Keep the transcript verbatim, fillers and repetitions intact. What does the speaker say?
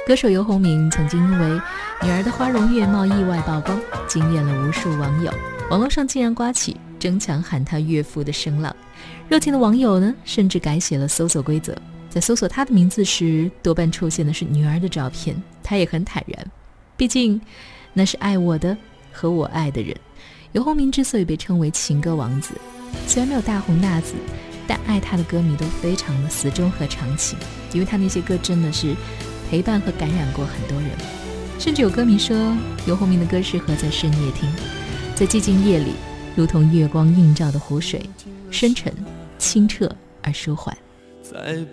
歌手游鸿明曾经因为女儿的花容月貌意外曝光，惊艳了无数网友，网络上竟然刮起争抢喊他岳父的声浪。热情的网友呢，甚至改写了搜索规则，在搜索他的名字时，多半出现的是女儿的照片。他也很坦然，毕竟那是爱我的和我爱的人。游鸿明之所以被称为情歌王子，虽然没有大红大紫，但爱他的歌迷都非常的死忠和长情，因为他那些歌真的是陪伴和感染过很多人。甚至有歌迷说，游鸿明的歌适合在深夜听，在寂静夜里，如同月光映照的湖水，深沉清澈而舒缓。 在